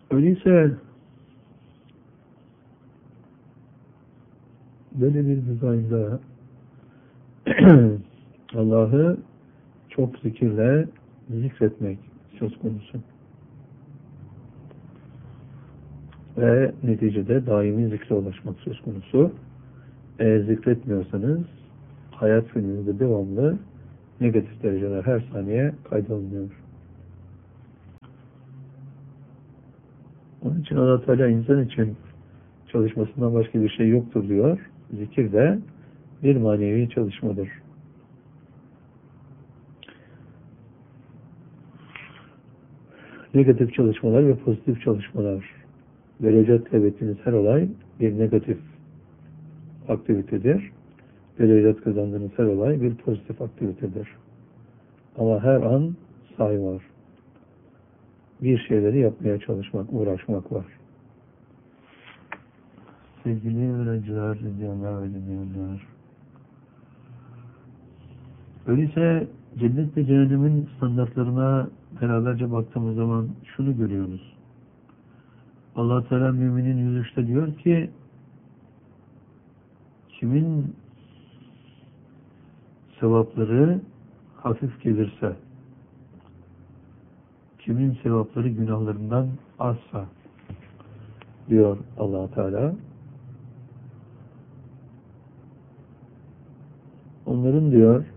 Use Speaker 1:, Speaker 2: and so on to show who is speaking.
Speaker 1: Öyleyse böyle bir dizaynda Allah'ı çok zikirle zikretmek söz konusu. Ve neticede daimi zikre ulaşmak söz konusu. Eğer zikretmiyorsanız hayat filminizde devamlı negatif dereceler her saniye kaydalınıyor. Onun için Allah Teala insan için çalışmasından başka bir şey yoktur diyor. Zikir de bir manevi çalışmadır. Negatif çalışmalar ve pozitif çalışmalar. Derecat kaybettiğiniz her olay bir negatif aktivitedir. Derecat kazandığınız her olay bir pozitif aktivitedir. Ama her an sahi var. Bir şeyleri yapmaya çalışmak, uğraşmak var. Sevgili öğrenciler, izleyenler ve dinleyenler. Öyleyse cennet ve cehennemin standartlarına beraberce baktığımız zaman şunu görüyoruz. Allah Teala müminin 103'te diyor ki kimin sevapları hafif gelirse, kimin sevapları günahlarından azsa diyor Allah Teala, onların diyor